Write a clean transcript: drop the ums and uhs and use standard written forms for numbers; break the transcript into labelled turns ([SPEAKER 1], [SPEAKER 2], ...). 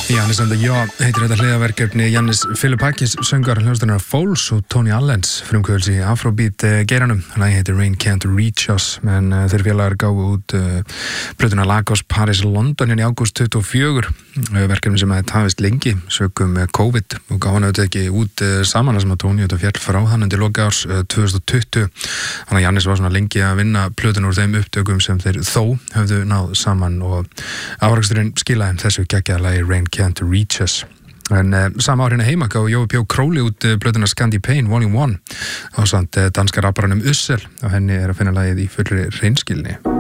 [SPEAKER 1] Jannis and the Yaw heitir þetta hliðarverkefni Jannis Philippakis söngar hljómsveitarinnar Foals og Tony Allens frumkvöðls í Afrobeat geiranum. Lagið heitir Rain Can't Reach Us en þeir félagar gáfu út plötuna Lagos, Paris, London í ágúst 24 verkefni sem hefði tafist lengi sökum COVID og gáfu hann auðvitað ekki út saman sem að Tony auðvitað fjall frá hann undir loka árs 2020. Þannig að Jannis var svona lengi að vinna plötuna úr þeim upptökum sem þeir þó höfðu náð saman og afraksturinn skilaði þessu geggjaða lagi Rain Can't Reach Us. En sama árinu heima gáfu Jói P. Crowley út plötuna Scandi Pain Volume 1 ásamt danska rapparanum Ussel og henni að finna lagið í fullri hreinskilni.